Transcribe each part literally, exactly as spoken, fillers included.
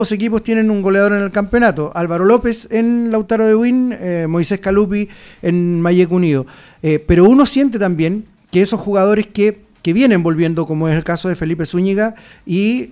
Dos equipos tienen un goleador en el campeonato, Álvaro López en Lautaro de Buin, eh, Moisés Calupi en Mayeco Unido. Eh, pero uno siente también que esos jugadores que, que vienen volviendo, como es el caso de Felipe Zúñiga y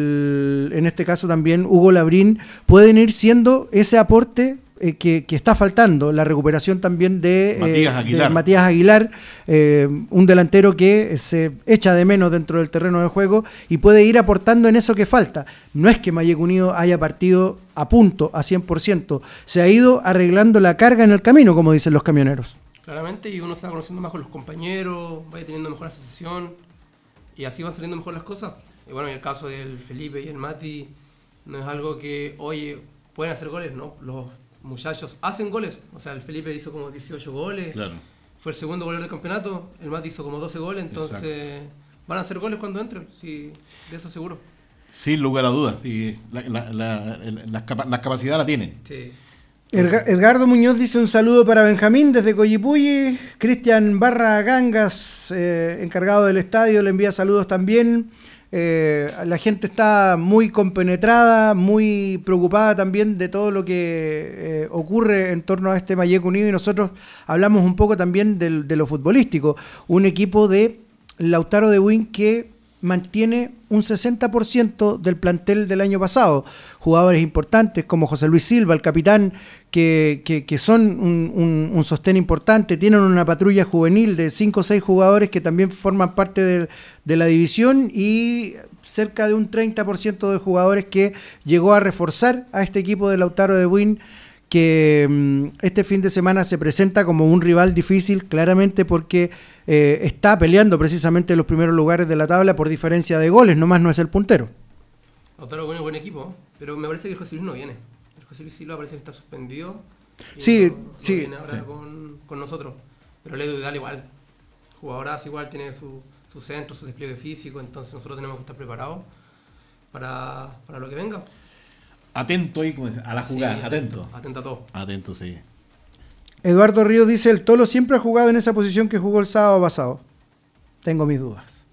el, en este caso también Hugo Labrín, pueden ir siendo ese aporte eh, que, que está faltando, la recuperación también de Matías eh, Aguilar, de Matías Aguilar eh, un delantero que se echa de menos dentro del terreno de juego y puede ir aportando en eso que falta. No es que Mayeco Unido haya partido a punto, a cien por ciento, se ha ido arreglando la carga en el camino, como dicen los camioneros. Claramente, y uno se va conociendo más con los compañeros, va teniendo mejor asociación y así van saliendo mejor las cosas. Y bueno, en el caso del Felipe y el Mati, no es algo que, oye, pueden hacer goles, ¿no? Los muchachos hacen goles. O sea, el Felipe hizo como dieciocho goles, claro. Fue el segundo goleador del campeonato, el Mati hizo como doce goles, entonces exacto. Van a hacer goles cuando entren, sí, de eso seguro. Sin lugar a dudas, sí, la, la, la, la, la, la capacidad la tienen. Sí. Edgardo Muñoz dice un saludo para Benjamín desde Coyipulli. Cristian Barra Gangas, eh, encargado del estadio, le envía saludos también. Eh, la gente está muy compenetrada, muy preocupada también de todo lo que eh, ocurre en torno a este Mayeco Unido, y nosotros hablamos un poco también del, de lo futbolístico. Un equipo de Lautaro de Buin que mantiene un sesenta por ciento del plantel del año pasado. Jugadores importantes como José Luis Silva, el capitán, que, que, que son un, un, un sostén importante. Tienen una patrulla juvenil de cinco o seis jugadores que también forman parte de, de la división, y cerca de un treinta por ciento de jugadores que llegó a reforzar a este equipo de Lautaro de Buin, que um, este fin de semana se presenta como un rival difícil, claramente porque eh, está peleando precisamente en los primeros lugares de la tabla por diferencia de goles, nomás no es el puntero. Lautaro bueno, buen equipo, pero me parece que el José Luis no viene. El José Luis Silva parece que está suspendido. Sí, no, no sí. viene ahora sí. Con, con nosotros. Pero Ledo Vidal igual, jugadoras igual, tiene su, su centro, su despliegue físico, entonces nosotros tenemos que estar preparados para, para lo que venga. Atento ahí a la jugada, sí, atento. Atento a todo. Atento, sí. Eduardo Ríos dice, el Tolo siempre ha jugado en esa posición que jugó el sábado pasado. Tengo mis dudas.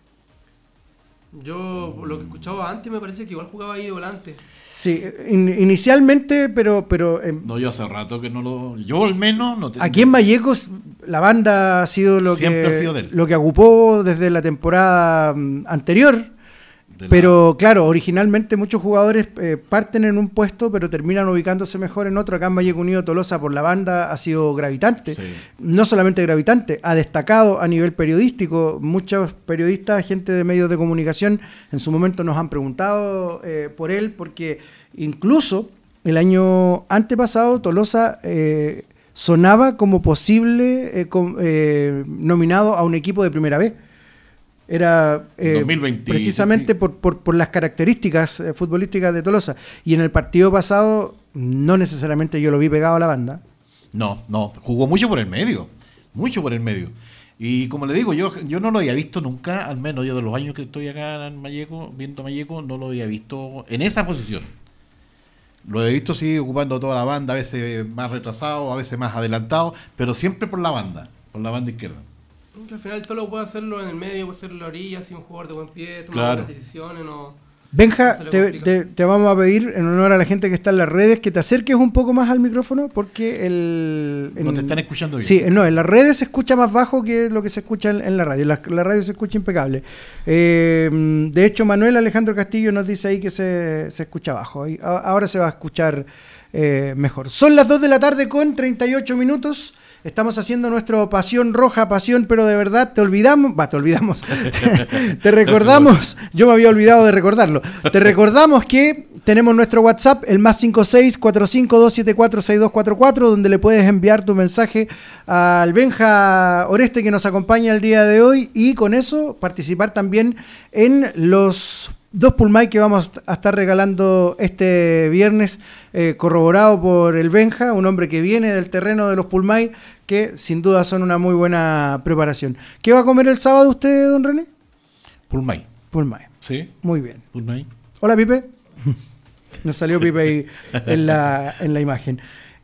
Yo, por lo que escuchaba antes, me parece que igual jugaba ahí de volante. Sí, in, inicialmente, pero... pero eh, no, yo hace rato que no lo... Yo al menos... no te, Aquí en Vallecos la banda ha sido lo siempre que ha sido de él. Lo que ocupó desde la temporada um, anterior. La... Pero claro, originalmente muchos jugadores eh, parten en un puesto pero terminan ubicándose mejor en otro. Acá en Mayeco Unido Tolosa por la banda ha sido gravitante, sí. No solamente gravitante, ha destacado a nivel periodístico. Muchos periodistas, gente de medios de comunicación en su momento nos han preguntado eh, por él, porque incluso el año antepasado Tolosa eh, sonaba como posible eh, com, eh, nominado a un equipo de primera B. Era eh, dos mil veinte, precisamente sí. por, por, por las características eh, futbolísticas de Tolosa. Y en el partido pasado no necesariamente yo lo vi pegado a la banda. No, no, jugó mucho por el medio, mucho por el medio. Y como le digo, yo yo no lo había visto nunca, al menos yo de los años que estoy acá en Mayeco, viendo Mayeco, no lo había visto en esa posición. Lo he visto sí ocupando toda la banda, a veces más retrasado, a veces más adelantado, pero siempre por la banda, por la banda izquierda. Al final todo lo puede hacerlo en el medio, puede hacerlo en la orilla, si un jugador de buen pie, tomar claro. las decisiones, no... Benja, no te, te, te vamos a pedir, en honor a la gente que está en las redes, que te acerques un poco más al micrófono, porque el... En, no te están escuchando bien. Sí, no, en las redes se escucha más bajo que lo que se escucha en, en la radio. La, la radio se escucha impecable. Eh, de hecho, Manuel Alejandro Castillo nos dice ahí que se, se escucha bajo. Y a, ahora se va a escuchar eh, mejor. Son las dos de la tarde con treinta y ocho minutos. Estamos haciendo nuestro Pasión Roja, Pasión, pero de verdad te olvidamos, va, te olvidamos, te, te recordamos, yo me había olvidado de recordarlo, te recordamos que tenemos nuestro WhatsApp, el más cinco seis cuatro cinco dos siete cuatro seis dos cuatro cuatro, donde le puedes enviar tu mensaje al Benja Oreste que nos acompaña el día de hoy, y con eso participar también en los dos Pulmay que vamos a estar regalando este viernes, eh, corroborado por el Benja, un hombre que viene del terreno de los Pulmay, que sin duda son una muy buena preparación. ¿Qué va a comer el sábado usted, don René? Pulmay. Pulmay. Sí. Muy bien. Pulmay. Hola, Pipe. Nos salió Pipe ahí en la, en la imagen.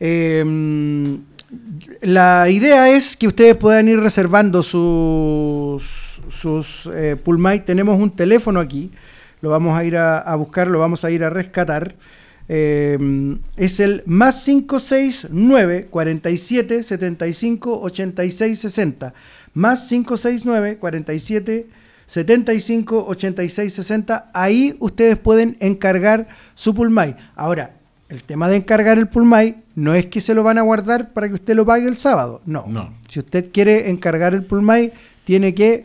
Eh, la idea es que ustedes puedan ir reservando sus, sus eh, Pulmay. Tenemos un teléfono aquí. lo vamos a ir a, a buscar, lo vamos a ir a rescatar. Eh, es el más cinco seis nueve, cuarenta y siete, setenta y cinco, ochenta y seis, sesenta. Más cinco seis nueve, cuarenta y siete, setenta y cinco, ochenta y seis, sesenta. Ahí ustedes pueden encargar su Pulmay. Ahora, el tema de encargar el Pulmay no es que se lo van a guardar para que usted lo pague el sábado. No. No. Si usted quiere encargar el Pulmay, tiene que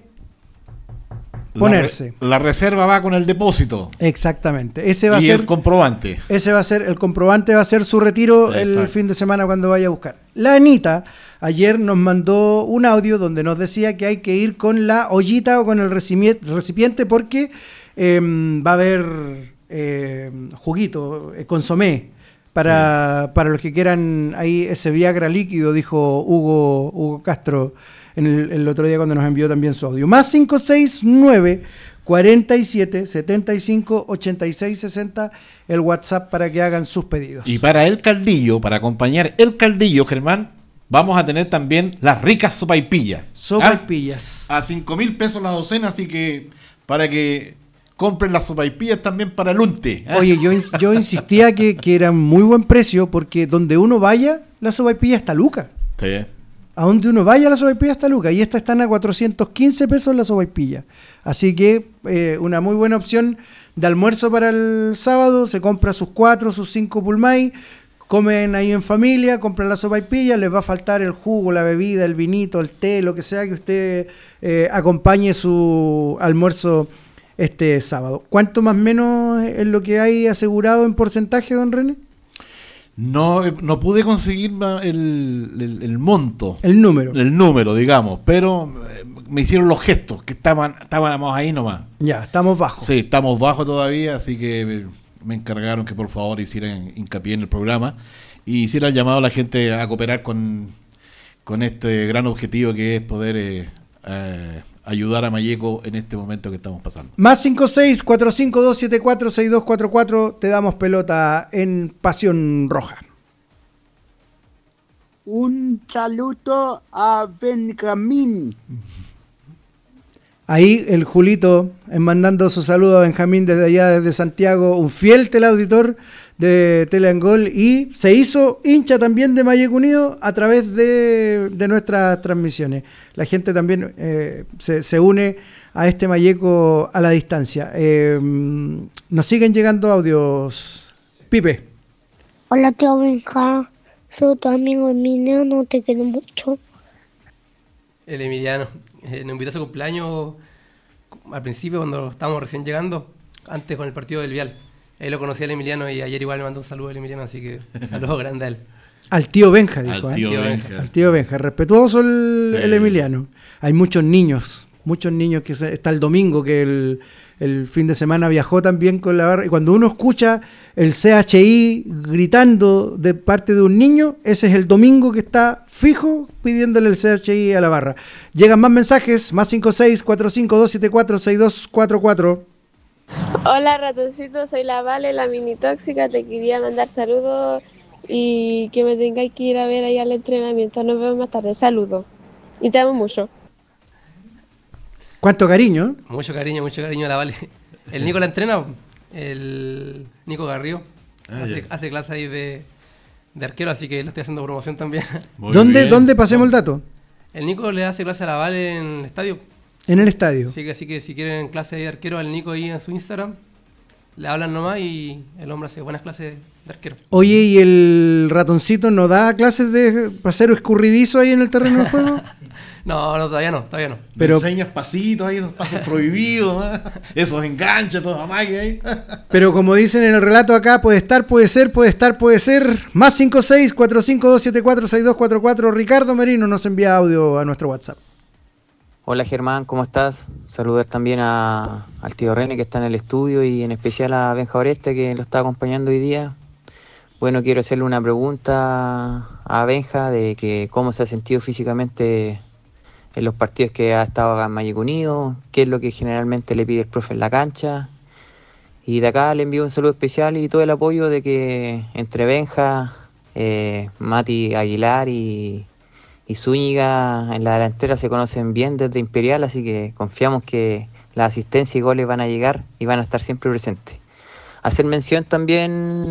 ponerse. La, re, la reserva va con el depósito. Exactamente. Ese va y a ser el comprobante. Ese va a ser el comprobante, va a ser su retiro. Exacto. El fin de semana cuando vaya a buscar. La Anita ayer nos mandó un audio donde nos decía que hay que ir con la ollita o con el recipiente porque eh, va a haber eh, juguito, eh, consomé. Para, sí. para los que quieran ahí ese Viagra líquido, dijo Hugo, Hugo Castro en el, el otro día cuando nos envió también su audio. Más cinco seis nueve, cuarenta y siete, setenta y cinco, ochenta y seis, sesenta, el WhatsApp para que hagan sus pedidos. Y para el caldillo, para acompañar el caldillo, Germán, vamos a tener también las ricas sopaipillas. Sopaipillas. ¿Ah? A cinco mil pesos la docena, así que para que compren las sopaipillas también para el unte. ¿eh? Oye, yo, yo insistía que, que era muy buen precio porque donde uno vaya, la sopaipilla está luca. Sí. A donde uno vaya, la sopaipilla está luca. Y estas están a cuatrocientos quince pesos la sopaipilla. Así que eh, una muy buena opción de almuerzo para el sábado. Se compra sus cuatro, sus cinco Pulmay. Comen ahí en familia, compran la sopaipilla. Les va a faltar el jugo, la bebida, el vinito, el té, lo que sea que usted eh, acompañe su almuerzo este sábado. ¿Cuánto más o menos es lo que hay asegurado en porcentaje, don René? No, no pude conseguir el, el, el monto. El número. El número, digamos, pero me hicieron los gestos, que estaban estábamos ahí nomás. Ya, estamos bajos. Sí, estamos bajos todavía, así que me encargaron que por favor hicieran hincapié en el programa y hiciera el llamado a la gente a cooperar con, con este gran objetivo que es poder eh, eh, ayudar a Malleco en este momento que estamos pasando. Más cinco seis, cuatro cinco dos, siete cuatro, seis dos cuatro cuatro, te damos pelota en Pasión Roja. Un saludo a Benjamín. Ahí el Julito eh, mandando su saludo a Benjamín desde allá, desde Santiago, un fiel teleauditor de Teleangol y se hizo hincha también de Malleco Unido a través de, de nuestras transmisiones. La gente también eh, se, se une a este Malleco a la distancia. Eh, nos siguen llegando audios. Pipe. Hola, tío Benja. Soy tu amigo Emiliano, te quiero mucho. El Emiliano eh, nos invitó a su cumpleaños al principio cuando estábamos recién llegando, antes con el partido del Vial. Ahí lo conocí al Emiliano y ayer igual me mandó un saludo al Emiliano, así que saludo grande a él. Al tío Benja, dijo. Al tío, ¿eh? Benja. Al tío Benja. Respetuoso el, sí. el Emiliano. Hay muchos niños, muchos niños que se, está el domingo, que el, el fin de semana viajó también con la barra. Y cuando uno escucha el C H I gritando de parte de un niño, ese es el domingo que está fijo pidiéndole el C H I a la barra. Llegan más mensajes, más cinco seis, cuatro cinco dos, siete cuatro, seis dos cuatro cuatro. Hola ratoncito, soy la Vale, la mini tóxica, te quería mandar saludos y que me tengáis que ir a ver ahí al entrenamiento. Nos vemos más tarde, saludos y te amo mucho. ¿Cuánto cariño? Mucho cariño, mucho cariño a la Vale. El Nico la entrena, el Nico Garrido, ah, hace, hace clase ahí de, de arquero, así que le estoy haciendo promoción también. ¿Dónde, ¿Dónde pasemos el dato? El Nico le hace clase a la Vale en el estadio. En el estadio. Así que, así que si quieren clase de arquero al Nico ahí en su Instagram, le hablan nomás y el hombre hace buenas clases de arquero. Oye, ¿y el ratoncito no da clases de pasero escurridizo ahí en el terreno del juego? No, no, todavía no, todavía no. Pero enseñas pasitos ahí, esos pasos prohibidos, ¿eh? Esos enganches, todos amagues ahí. Pero como dicen en el relato acá, puede estar, puede ser, puede estar, puede ser. Más cinco seis, cuatro cinco dos, siete cuatro, seis dos cuatro cuatro. Ricardo Merino nos envía audio a nuestro WhatsApp. Hola Germán, ¿cómo estás? Saludar también a, al tío René que está en el estudio y en especial a Benja Oreste que lo está acompañando hoy día. Bueno, quiero hacerle una pregunta a Benja de que cómo se ha sentido físicamente en los partidos que ha estado acá en Malleco Unido, qué es lo que generalmente le pide el profe en la cancha. Y de acá le envío un saludo especial y todo el apoyo de que entre Benja, eh, Mati Aguilar y... y Zúñiga en la delantera se conocen bien desde Imperial, así que confiamos que las asistencias y goles van a llegar y van a estar siempre presentes. Hacer mención también